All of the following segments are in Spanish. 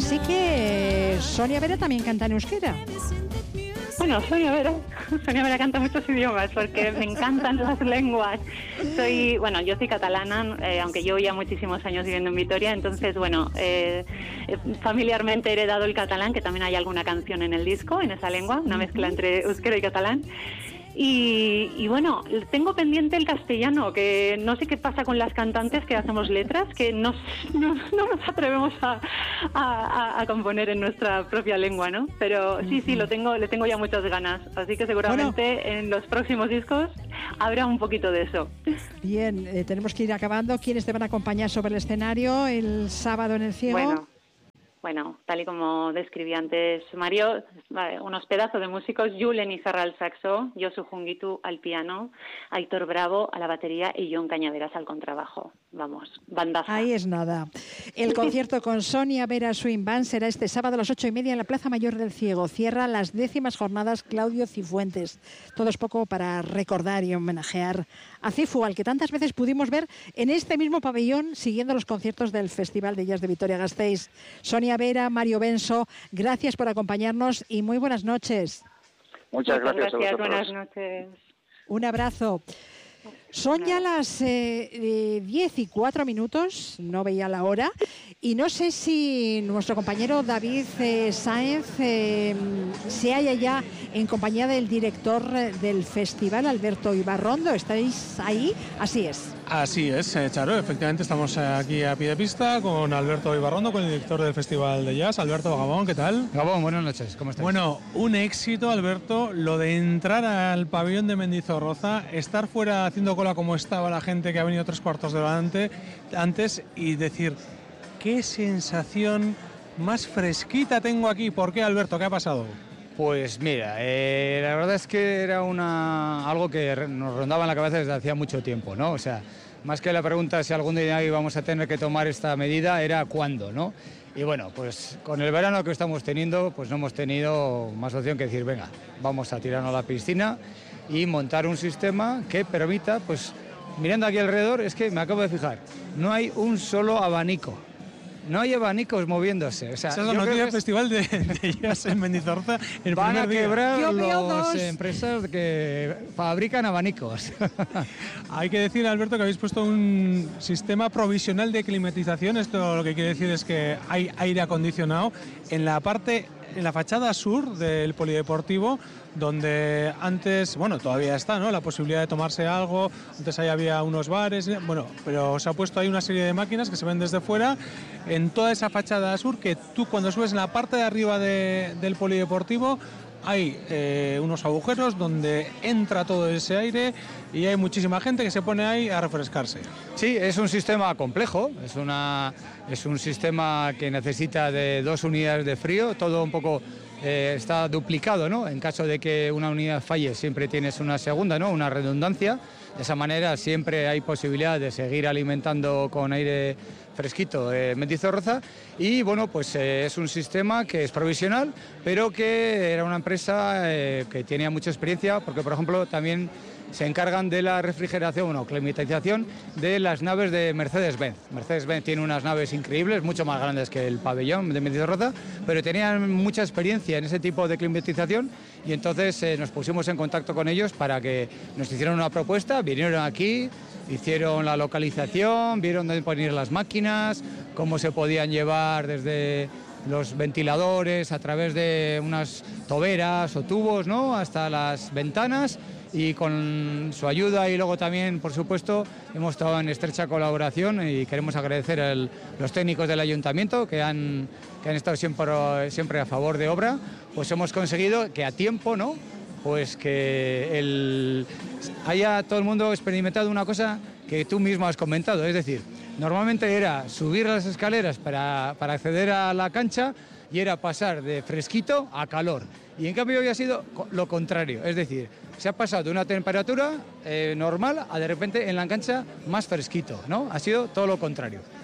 Así que Sonia Vera también canta en euskera. Bueno, Sonia Vera canta muchos idiomas porque me encantan las lenguas. Yo soy catalana, aunque llevo ya muchísimos años viviendo en Vitoria, entonces, familiarmente he heredado el catalán, que también hay alguna canción en el disco, en esa lengua, una mezcla entre euskera y catalán. Y tengo pendiente el castellano, que no sé qué pasa con las cantantes que hacemos letras, que no nos atrevemos a componer en nuestra propia lengua, ¿no? Pero sí, le tengo ya muchas ganas, así que seguramente en los próximos discos habrá un poquito de eso. Bien, tenemos que ir acabando. ¿Quiénes te van a acompañar sobre el escenario el sábado en El Ciego? Bueno, tal y como describí antes Mario, unos pedazos de músicos: Julen Izarra al saxo, Josu Jungitu al piano, Aitor Bravo a la batería y Jon Cañaveras al contrabajo. Vamos, bandaza. Ahí es nada. El concierto con Sonia Vera Swing Band será este sábado a las 8:30 en la Plaza Mayor del Ciego. Cierra las 10ª jornadas Claudio Cifuentes. Todo es poco para recordar y homenajear a Cifu, al que tantas veces pudimos ver en este mismo pabellón siguiendo los conciertos del Festival de Jazz de Vitoria-Gasteiz. Sonia Vera, Mario Benso, gracias por acompañarnos y muy buenas noches. Muchas gracias a vosotros. Buenas noches. Un abrazo. Son ya las 10:04, no veía la hora, y no sé si nuestro compañero David Sáenz se halla ya en compañía del director del festival, Alberto Ibarrondo. ¿Estáis ahí? Así es. Así es, Charo, efectivamente estamos aquí a pie de pista con Alberto Ibarrondo, con el director del Festival de Jazz. Alberto, Gabón, ¿qué tal? Gabón, buenas noches, ¿cómo estás? Bueno, un éxito, Alberto, lo de entrar al pabellón de Mendizorroza, estar fuera haciendo cola como estaba la gente que ha venido 3/4 de hora antes y decir, qué sensación más fresquita tengo aquí. ¿Por qué, Alberto? ¿Qué ha pasado? Pues mira, la verdad es que era algo que nos rondaba en la cabeza desde hacía mucho tiempo, ¿no? O sea, más que la pregunta si algún día íbamos a tener que tomar esta medida, era cuándo, ¿no? Y bueno, pues con el verano que estamos teniendo, pues no hemos tenido más opción que decir, venga, vamos a tirarnos a la piscina y montar un sistema que permita, pues mirando aquí alrededor, es que me acabo de fijar, no hay un solo abanico. No hay abanicos moviéndose. O sea, esa es la noticia del Festival de Jazz en Mendizorroza. Van a quebrar las empresas que fabrican abanicos. Hay que decir, Alberto, que habéis puesto un sistema provisional de climatización. Esto lo que quiere decir es que hay aire acondicionado en la fachada sur del polideportivo, donde antes, todavía está, ¿no?, la posibilidad de tomarse algo. Antes ahí había unos bares, pero se ha puesto ahí una serie de máquinas que se ven desde fuera en toda esa fachada sur, que tú cuando subes en la parte de arriba del polideportivo hay unos agujeros donde entra todo ese aire y hay muchísima gente que se pone ahí a refrescarse. Sí, es un sistema complejo, es un sistema que necesita de 2 unidades de frío, todo un poco está duplicado, ¿no? En caso de que una unidad falle, siempre tienes una segunda, ¿no?, una redundancia. De esa manera siempre hay posibilidad de seguir alimentando con aire fresquito Mendizorroza. Y bueno, pues es un sistema que es provisional, pero que era una empresa que tenía mucha experiencia, porque por ejemplo también se encargan de la refrigeración o climatización de las naves de Mercedes-Benz. Mercedes-Benz tiene unas naves increíbles, mucho más grandes que el pabellón de Mendizorroza, pero tenían mucha experiencia en ese tipo de climatización y entonces nos pusimos en contacto con ellos para que nos hicieran una propuesta. Vinieron aquí, hicieron la localización, vieron dónde poner las máquinas, cómo se podían llevar desde los ventiladores a través de unas toberas o tubos, ¿no?, hasta las ventanas. Y con su ayuda y luego también, por supuesto, hemos estado en estrecha colaboración y queremos agradecer a los técnicos del ayuntamiento que han estado siempre a favor de obra. Pues hemos conseguido que a tiempo, ¿no?, pues que haya todo el mundo experimentado una cosa que tú mismo has comentado. Es decir, normalmente era subir las escaleras para acceder a la cancha y era pasar de fresquito a calor. Y en cambio hoy ha sido lo contrario, es decir, se ha pasado de una temperatura normal a de repente en la cancha más fresquito, ¿no? Ha sido todo lo contrario.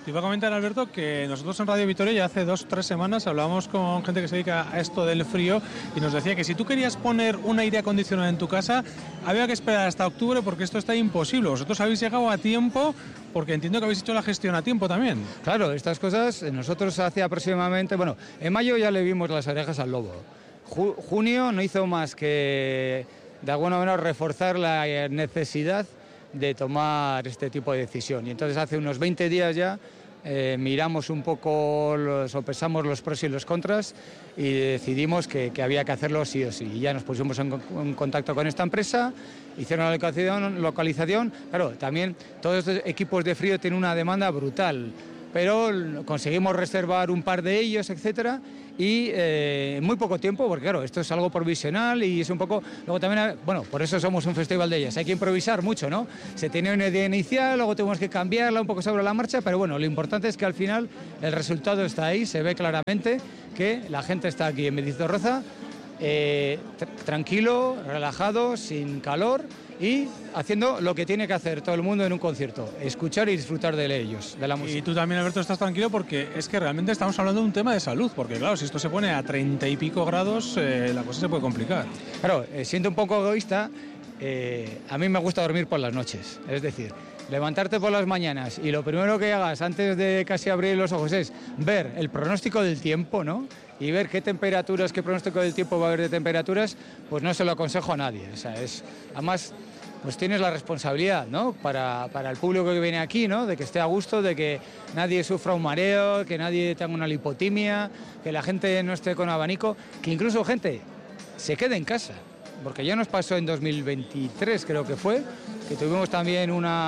Te iba a comentar, Alberto, que nosotros en Radio Vitoria ya hace 2 o 3 semanas hablábamos con gente que se dedica a esto del frío y nos decía que si tú querías poner un aire acondicionado en tu casa, había que esperar hasta octubre porque esto está imposible. Vosotros habéis llegado a tiempo porque entiendo que habéis hecho la gestión a tiempo también. Claro, estas cosas nosotros hace aproximadamente, bueno, en mayo ya le vimos las orejas al lobo. Junio no hizo más que, de alguna manera, reforzar la necesidad de tomar este tipo de decisión. Y entonces hace unos 20 días ya miramos un poco, sopesamos los pros y los contras y decidimos que había que hacerlo sí o sí. Y ya nos pusimos en contacto con esta empresa, hicieron la localización. Claro, también todos estos equipos de frío tienen una demanda brutal, pero conseguimos reservar un par de ellos, etcétera, y en muy poco tiempo, porque claro, esto es algo provisional y es un poco... Luego también, bueno, por eso somos un festival de ellas, hay que improvisar mucho, ¿no? Se tiene una idea inicial, luego tenemos que cambiarla un poco sobre la marcha, pero bueno, lo importante es que al final el resultado está ahí, se ve claramente que la gente está aquí en Mendizorroza, tranquilo, relajado, sin calor y haciendo lo que tiene que hacer todo el mundo en un concierto, escuchar y disfrutar de ellos, de la música. Y tú también, Alberto, estás tranquilo porque es que realmente estamos hablando de un tema de salud, porque claro, si esto se pone a 30 y pico grados, la cosa se puede complicar. Claro, siendo un poco egoísta, a mí me gusta dormir por las noches, es decir, levantarte por las mañanas y lo primero que hagas antes de casi abrir los ojos es ver el pronóstico del tiempo, ¿no? Y ver qué temperaturas, qué pronóstico del tiempo va a haber de temperaturas, pues no se lo aconsejo a nadie. O sea, además, pues tienes la responsabilidad, ¿no? Para el público que viene aquí, ¿no? De que esté a gusto, de que nadie sufra un mareo, que nadie tenga una lipotimia, que la gente no esté con abanico, que incluso gente se quede en casa. Porque ya nos pasó en 2023, creo que fue, que tuvimos también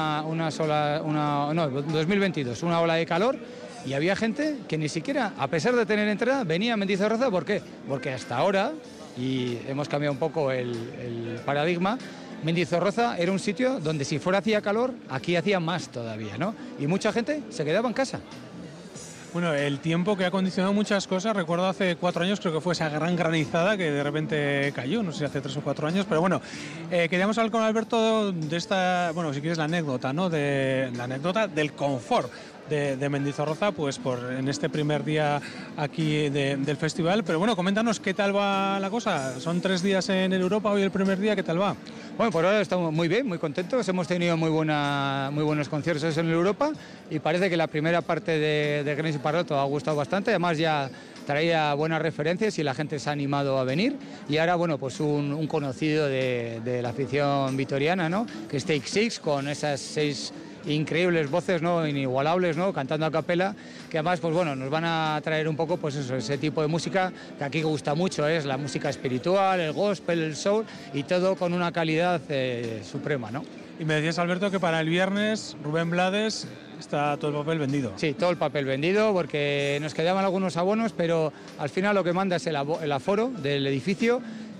2022, una ola de calor. Y había gente que ni siquiera, a pesar de tener entrada, venía a Mendizorroza. ¿Por qué? Porque hasta ahora, y hemos cambiado un poco el paradigma, Mendizorroza era un sitio donde si fuera hacía calor, aquí hacía más todavía, ¿no? Y mucha gente se quedaba en casa. Bueno, el tiempo que ha condicionado muchas cosas, recuerdo hace 4 años, creo que fue esa gran granizada que de repente cayó, no sé si hace 3 o 4 años, pero bueno, queríamos hablar con Alberto de esta, bueno, si quieres la anécdota, ¿no? De la anécdota del confort de Mendizorroza, pues en este primer día aquí del festival. Pero bueno, coméntanos qué tal va la cosa. Son 3 días en Europa, hoy el primer día, ¿qué tal va? Bueno, por ahora estamos muy bien, muy contentos. Hemos tenido muy buenos conciertos en Europa y parece que la primera parte de Grenes y Parroto ha gustado bastante. Además ya traía buenas referencias y la gente se ha animado a venir. Y ahora, bueno, pues un conocido de la afición vitoriana, ¿no? Que es Take Six, con esas 6 increíbles voces, ¿no? Inigualables, ¿no? Cantando a capela, que además, pues bueno, nos van a traer un poco, pues eso, ese tipo de música que aquí gusta mucho, es la música espiritual, el gospel, el soul, y todo con una calidad suprema, ¿no? Y me decías, Alberto, que para el viernes Rubén Blades está todo el papel vendido. Sí, todo el papel vendido, porque nos quedaban algunos abonos, pero al final lo que manda es el aforo del edificio.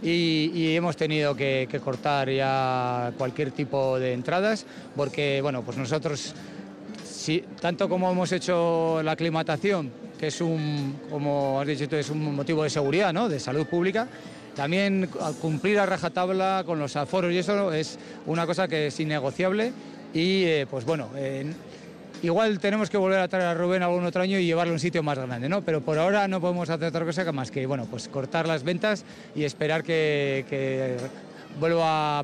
Y hemos tenido que cortar ya cualquier tipo de entradas porque, bueno, pues nosotros, tanto como hemos hecho la aclimatación, que es como has dicho tú, es un motivo de seguridad, ¿no? De salud pública, también cumplir a rajatabla con los aforos y eso es una cosa que es innegociable y, pues bueno... Igual tenemos que volver a traer a Rubén algún otro año y llevarlo a un sitio más grande, ¿no? Pero por ahora no podemos hacer otra cosa que más que, bueno, pues cortar las ventas y esperar que vuelva a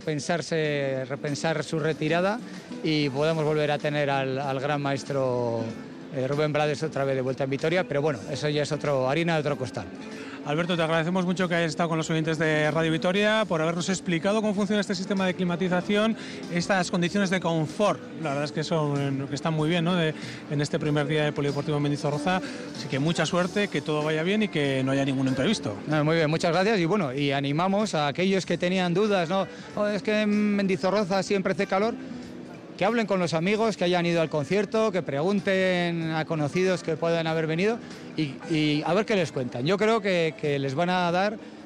repensar su retirada y podamos volver a tener al gran maestro Rubén Blades otra vez de vuelta en Vitoria. Pero bueno, eso ya es harina de otro costal. Alberto, te agradecemos mucho que hayas estado con los oyentes de Radio Vitoria, por habernos explicado cómo funciona este sistema de climatización, estas condiciones de confort. La verdad es que están muy bien, ¿no? En este primer día de Polideportivo Mendizorroza. Así que mucha suerte, que todo vaya bien y que no haya ningún imprevisto. Muy bien, muchas gracias. Y bueno, y animamos a aquellos que tenían dudas, ¿no? Es que en Mendizorroza siempre hace calor. Que hablen con los amigos que hayan ido al concierto, que pregunten a conocidos que puedan haber venido y a ver qué les cuentan. Yo creo que les van a dar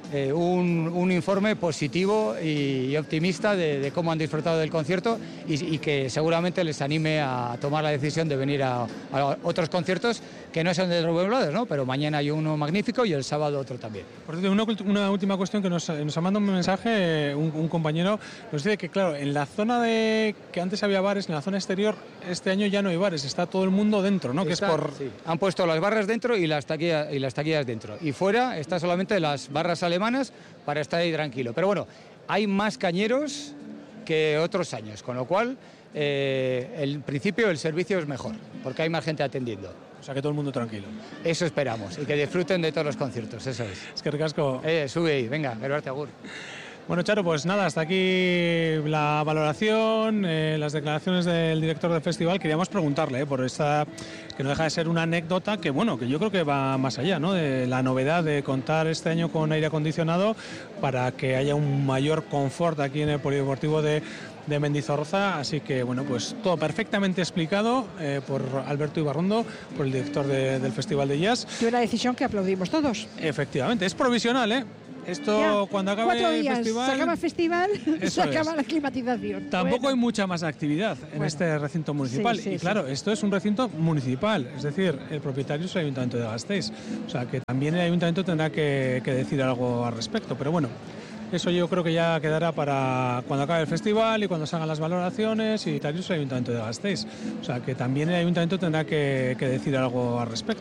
un informe positivo y optimista de cómo han disfrutado del concierto y que seguramente les anime a tomar la decisión de venir a otros conciertos que no son de Rubén Blades, ¿no? Pero mañana hay uno magnífico y el sábado otro también. Por cierto, una última cuestión que nos ha mandado un mensaje, un compañero, nos dice que claro, en la zona que antes había bares, en la zona exterior, este año ya no hay bares, está todo el mundo dentro, ¿no? Sí. Han puesto las barras dentro y las taquillas dentro. Y fuera está solamente las barras alemanas para estar ahí tranquilo. Pero bueno, hay más cañeros que otros años, con lo cual, en principio, el servicio es mejor, porque hay más gente atendiendo. O sea, que todo el mundo tranquilo. Eso esperamos, y que disfruten de todos los conciertos, eso es. Es que ricasco. Sube ahí, venga, Gerarte agur. Bueno, Charo, pues nada, hasta aquí la valoración, las declaraciones del director del festival. Queríamos preguntarle por esta, que no deja de ser una anécdota que, bueno, que yo creo que va más allá, ¿no? De la novedad de contar este año con aire acondicionado para que haya un mayor confort aquí en el Polideportivo de Mendizorroza. Así que, bueno, pues todo perfectamente explicado por Alberto Ibarrondo, por el director del Festival de Jazz. Y una decisión que aplaudimos todos. Efectivamente, es provisional, ¿eh? Esto ya, cuando acabe 4 días, el festival... se acaba el festival, se acaba la climatización. Tampoco hay mucha más actividad en este recinto municipal. Sí, y claro, esto es un recinto municipal, es decir, el propietario es el Ayuntamiento de Gasteiz. O sea, que también el Ayuntamiento tendrá que decir algo al respecto. Pero bueno, eso yo creo que ya quedará para cuando acabe el festival y cuando salgan las valoraciones y tal, es el Ayuntamiento de Gasteiz. O sea, que también el Ayuntamiento tendrá que decir algo al respecto.